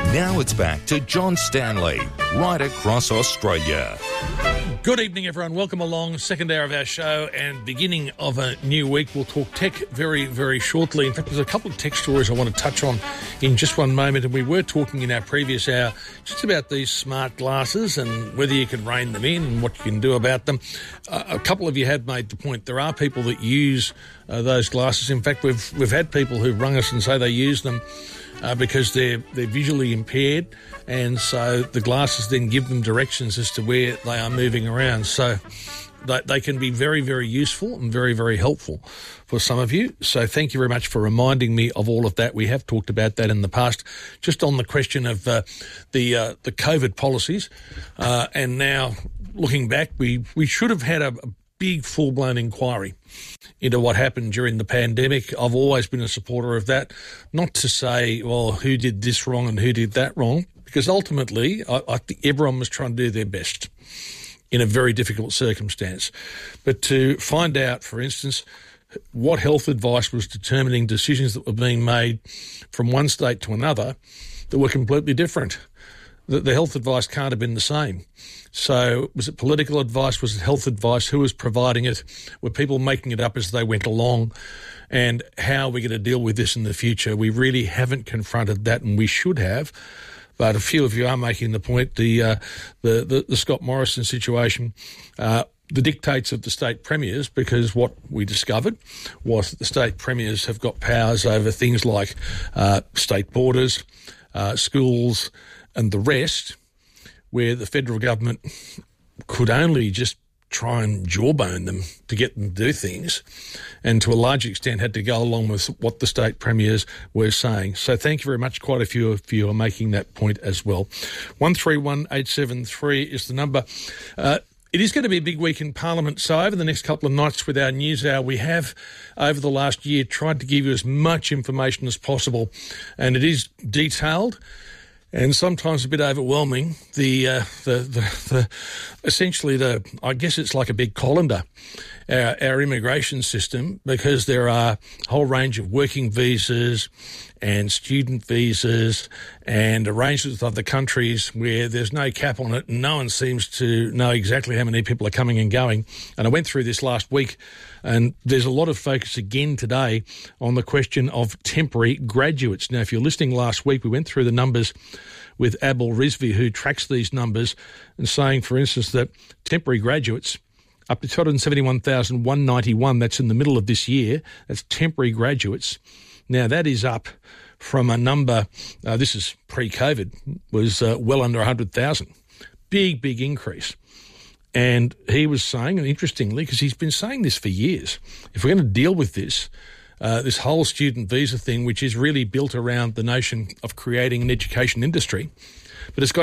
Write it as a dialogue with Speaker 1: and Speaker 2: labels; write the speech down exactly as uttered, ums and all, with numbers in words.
Speaker 1: Now it's back to John Stanley, right across Australia.
Speaker 2: Good evening, everyone. Welcome along. Second hour of our show and beginning of a new week. We'll talk tech very, very shortly. In fact, there's a couple of tech stories I want to touch on in just one moment. And we were talking in our previous hour just about these smart glasses and whether you can rein them in and what you can do about them. Uh, a couple of you have made the point. There are people that use uh, those glasses. In fact, we've we've had people who've rung us and say they use them Uh, because they're they're visually impaired, and so the glasses then give them directions as to where they are moving around. So they, they can be very, very useful and very, very helpful for some of you. So thank you very much for reminding me of all of that. We have talked about that in the past, just on the question of uh, the uh, the COVID policies, uh, and now looking back, we we should have had a, a big full-blown inquiry into what happened during the pandemic. I've always been a supporter of that, not to say, well, who did this wrong and who did that wrong, because ultimately I, I think everyone was trying to do their best in a very difficult circumstance. But to find out, for instance, what health advice was determining decisions that were being made from one state to another that were completely different. The, the health advice can't have been the same. So was it political advice? Was it health advice? Who was providing it? Were people making it up as they went along? And how are we going to deal with this in the future? We really haven't confronted that, and we should have. But a few of you are making the point, the uh, the, the, the Scott Morrison situation, uh, the dictates of the state premiers, because what we discovered was that the state premiers have got powers over things like uh, state borders, uh, schools, and the rest, where the federal government could only just try and jawbone them to get them to do things, and to a large extent had to go along with what the state premiers were saying. So thank you very much. Quite a few of you are making that point as well. one three one eight seven three is the number. Uh, It is going to be a big week in Parliament, so over the next couple of nights with our news hour, we have, over the last year, tried to give you as much information as possible, and it is detailed and sometimes a bit overwhelming. The, uh, the, the, the, essentially the, I guess it's like a big colander, our, our immigration system, because there are a whole range of working visas and student visas and arrangements with other countries where there's no cap on it and no one seems to know exactly how many people are coming and going. And I went through this last week, and there's a lot of focus again today on the question of temporary graduates. Now, if you're listening last week, we went through the numbers with Abel Rizvi, who tracks these numbers, and saying, for instance, that temporary graduates up to two hundred seventy-one thousand one hundred ninety-one, that's in the middle of this year, that's temporary graduates. Now, that is up from a number, uh, this is pre-COVID, was uh, well under one hundred thousand. Big, big increase. And he was saying, and interestingly, because he's been saying this for years, if we're going to deal with this, uh, this whole student visa thing, which is really built around the notion of creating an education industry, but it's got